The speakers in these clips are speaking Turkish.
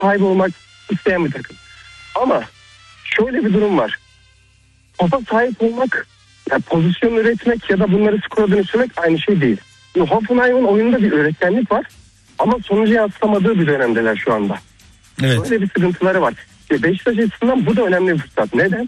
sahibi olmak isteyen bir takım. Ama şöyle bir durum var. Topa sahip olmak, yani pozisyon üretmek ya da bunları skora dönüştürmek aynı şey değil. Hoffenheim'in oyunda bir üretkenlik var ama sonucu yansıtamadığı bir dönemdeler şu anda. Evet. Böyle bir sıkıntıları var. Beşiktaş açısından bu da önemli bir fırsat. Neden?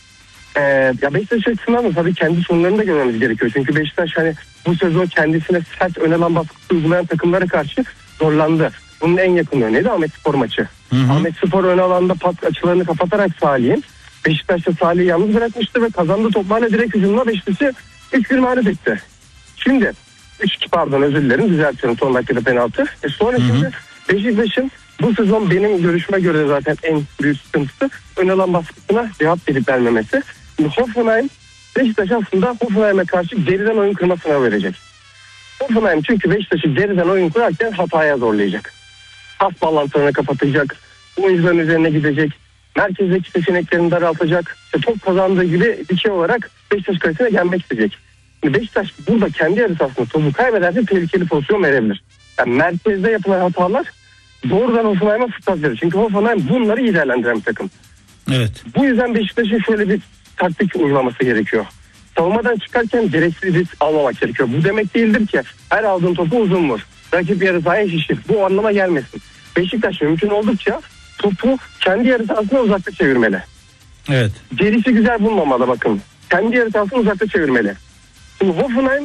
Ya Beşiktaş açısından da tabii kendi sorunlarını da görmemiz gerekiyor. Çünkü Beşiktaş hani bu sezon kendisine sert ön alan baskısı uygulayan takımlara karşı zorlandı. Bunun en yakın örneği Ahmetspor maçı. Ahmetspor ön alanda pas açılarını kapatarak Salih'in, Beşiktaş'ta Salih'i yalnız bırakmıştı ve kazandığı toplarla direkt hücumla Beşiktaş'ı 3-1 mağlup etti. Şimdi 3-2 pardon özür dilerim, düzeltiyorum, son dakikada penaltı. Sonra şimdi Beşiktaş'ın bu sezon benim görüşüme göre zaten en büyük sıkıntısı ön alan baskısına cevap verip vermemesi. Hoffenheim, Beşiktaş aslında Hoffenheim'e karşı geriden oyun kırmasına verecek. Hoffenheim çünkü Beşiktaş'ı geriden oyun kurarken hataya zorlayacak. Pas bağlantılarını kapatacak, oyuncuların üzerine gidecek, merkezdeki seçeneklerini daraltacak, top kazandığı gibi dikey olarak Beşiktaş kalesine gelmek isteyecek. Beşiktaş burada kendi yarı sahasında topu kaybederse tehlikeli pozisyon verebilir. Yani merkezde yapılan hatalar doğrudan Hoffenheim'a fırsat verir. Çünkü Hoffenheim bunları iyi değerlendiren bir takım. Evet. Bu yüzden Beşiktaş'ın şöyle bir taktik uygulaması gerekiyor. Savunmadan çıkarken gereksiz risk almamak gerekiyor. Bu demek değildir ki her aldığın topu uzun vur. Rakip yarı sahaya şişir. Bu anlama gelmesin. Beşiktaş mümkün oldukça topu kendi yarı sahasına uzakta çevirmeli. Evet. Gerisi güzel bulmamalı bakın. Kendi yarı sahasına uzakta çevirmeli. Şimdi Hoffenheim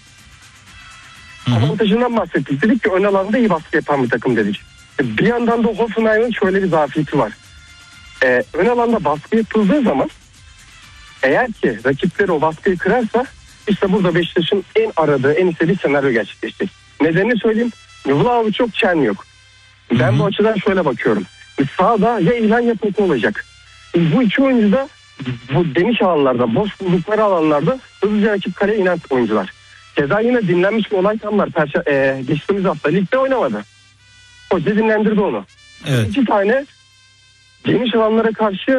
avantajından bahsettik. Dedik ki ön alanda iyi baskı yapan bir takım dedik. Bir yandan da Hoffenheim'in şöyle bir zafiyeti var. Ön alanda baskı yapıldığı zaman eğer ki rakipleri o baskıyı kırarsa işte burada Beşiktaş'ın en aradığı, en istediği senaryo gerçekleşecek. Nedenini söyleyeyim. Vlahovic yok, Çen yok. Ben bu açıdan şöyle bakıyorum. Sağda ya İlhan ya Poku olacak. Bu iki oyuncu da bu geniş alanlarda, boş buldukları alanlarda hızlıca rakip kaleye inen oyuncular. Keza yine dinlenmiş bir Olaytan var. Geçtiğimiz hafta ligde oynamadı. Hoca dinlendirdi onu. Evet. İki tane geniş alanlara karşı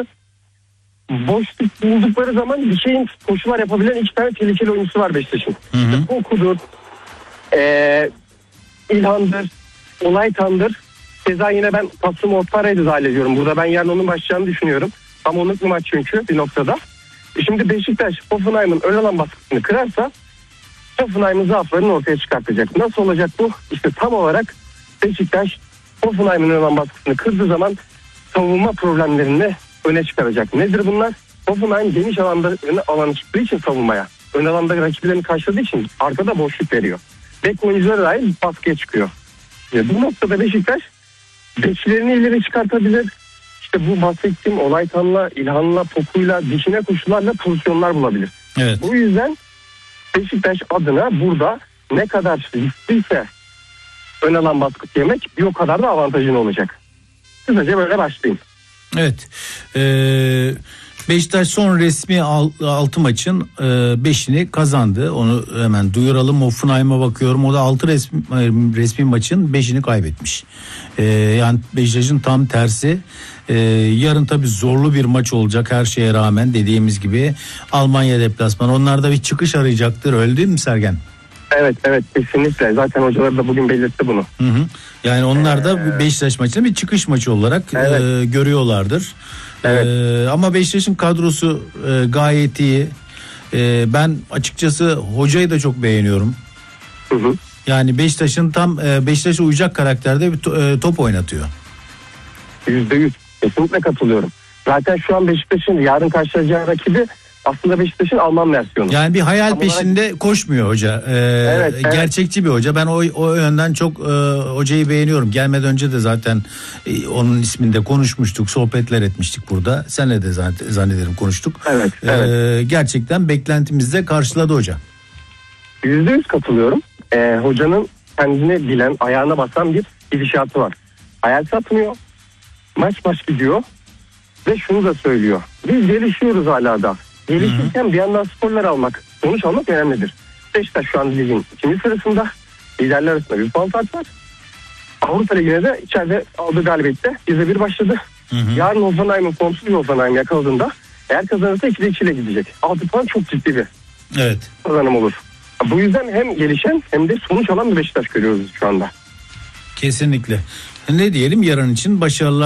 boşluk buldukları zaman bir şeyin koşular yapabilen iki tane tehlikeli oyuncusu var Beşiktaş'ın. İşte Poku'dur, İlhan'dır, Olaytan'dır. Keza yine ben Kasım Ortara'yı da dahil ediyorum. Burada ben yarın onun başlayacağını düşünüyorum. Tam onluk bir maç çünkü bir noktada. Şimdi Beşiktaş Hoffenheim'in ön alan baskısını kırarsa Hoffenheim'in zaaflarını ortaya çıkartacak. Nasıl olacak bu? İşte tam olarak Beşiktaş Hoffenheim'in ön alan baskısını kırdığı zaman savunma problemlerini öne çıkaracak. Nedir bunlar? Hoffenheim geniş alanda alanı çıktığı için savunmaya. Ön alanda rakiplerini karşıladığı için arkada boşluk veriyor. Bek oyunculara dair baskıya çıkıyor. Bu noktada Beşiktaş beklerini ileri çıkartabilir. İşte bu bahsettiğim Olaytan'la, İlhan'la, Poku'yla, dişine koşularla pozisyonlar bulabilir. Evet. Bu yüzden Beşiktaş adına burada ne kadar riskliyse ön alan baskı yemek bir o kadar da avantajın olacak. Kısaca böyle başlayayım. Evet. Beşiktaş son resmi 6 maçın 5'ini kazandı. Onu hemen duyuralım. Hoffenheim'a bakıyorum. O da 6 resmi maçın 5'ini kaybetmiş. Yani Beşiktaş'ın tam tersi. Yarın tabii zorlu bir maç olacak her şeye rağmen, dediğimiz gibi Almanya deplasmanı. Onlar da bir çıkış arayacaktır, öyle değil mi Sergen? Evet kesinlikle. Zaten hocalar da bugün belirtti bunu. Yani onlar da Beşiktaş maçını bir çıkış maçı olarak görüyorlardır. Evet. Ama Beşiktaş'ın kadrosu gayet iyi. Ben açıkçası hocayı da çok beğeniyorum. Yani Beşiktaş'ın tam Beşiktaş'a uyacak karakterde bir top oynatıyor. %100 kesinlikle katılıyorum. Zaten şu an Beşiktaş'ın yarın karşılayacağı rakibi aslında Beşiktaş'ın Alman versiyonu. Yani bir hayal peşinde koşmuyor hoca. Evet. Gerçekçi bir hoca. Ben o yönden çok hocayı beğeniyorum. Gelmeden önce de zaten onun isminde konuşmuştuk, sohbetler etmiştik burada. Seninle de zannederim konuştuk. Evet. Gerçekten beklentimizde karşıladı hoca. %100 katılıyorum. Hocanın kendini bilen, ayağına basan bir gidişatı var. Hayal satmıyor. Maç gidiyor. Ve şunu da söylüyor. Biz gelişiyoruz hala da. Gelişirken bir yandan skorlar almak, sonuç almak önemlidir. Beşiktaş şu an ligin 2. sırasında. Liderler arasında bir puan fark var. Avrupa Ligi'ne de içeride aldığı galibiyette %1 başladı. Yarın Hoffenheim'in formsuz bir Hoffenheim yakaladığında eğer kazanırsa 2'de 2 ile gidecek. 6 puan çok ciddi bir kazanım olur. Bu yüzden hem gelişen hem de sonuç alan bir Beşiktaş görüyoruz şu anda. Kesinlikle. Ne diyelim, yarın için başarılar.